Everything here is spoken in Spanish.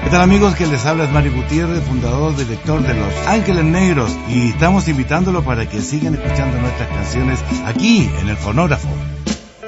¿Qué tal, amigos? Que les habla es Mario Gutiérrez, fundador, director de Los Ángeles Negros, y estamos invitándolo para que sigan escuchando nuestras canciones aquí en el Fonógrafo.